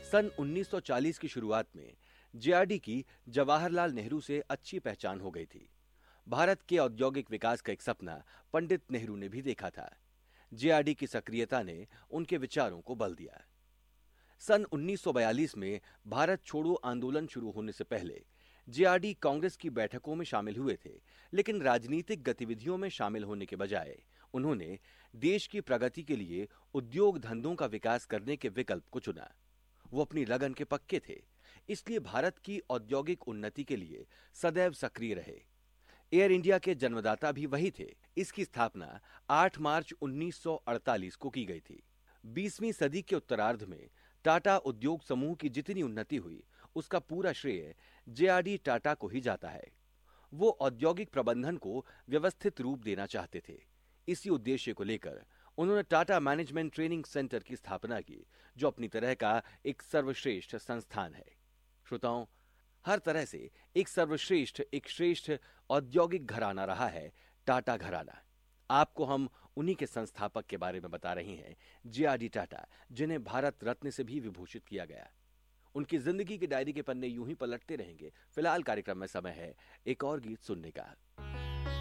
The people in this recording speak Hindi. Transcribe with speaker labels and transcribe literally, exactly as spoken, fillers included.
Speaker 1: सन उन्नीस सौ चालीस की शुरुआत में जेआरडी की जवाहरलाल नेहरू से अच्छी पहचान हो गई थी। भारत के औद्योगिक विकास का एक सपना पंडित नेहरू ने भी देखा था। जेआरडी की सक्रियता ने उनके विचारों को बल दिया। सन उन्नीस सौ बयालीस में भारत छोड़ो आंदोलन शुरू होने से पहले जेआरडी कांग्रेस की बैठकों में शामिल हुए थे, लेकिन राजनीतिक गतिविधियों में शामिल होने के बजाय उन्होंने देश की प्रगति के लिए उद्योग धंधों का विकास करने के विकल्प को चुना। वो अपनी लगन के पक्के थे, इसलिए भारत की औद्योगिक उन्नति के लिए सदैव सक्रिय रहे। एयर इंडिया के जन्मदाता भी वही थे। इसकी स्थापना आठ मार्च उन्नीस सौ अड़तालीस को की गई थी। बीसवीं सदी के उत्तरार्ध में टाटा उद्योग समूह की जितनी उन्नति हुई, उसका पूरा श्रेय जेआरडी टाटा को ही जाता है। वो औद्योगिक प्रबंधन को व्यवस्थित रूप देना चाहते थे। इसी उद्देश्य को लेकर उन्होंने टाटा मैनेजमेंट ट्रेनिंग सेंटर की स्थापना की, जो अपनी तरह का एक सर्वश्रेष्ठ संस्थान है। श्रोताओं, हर तरह से एक सर्वश्रेष्ठ, एक श्रेष्ठ औद्योगिक घराना रहा है टाटा घराना। आपको हम उन्हीं के संस्थापक के बारे में बता रहे हैं, जेआरडी टाटा, जिन्हें भारत रत्न से भी विभूषित किया गया। उनकी जिंदगी की डायरी के पन्ने यूं ही पलटते रहेंगे। फिलहाल कार्यक्रम में समय है एक और गीत सुनने का।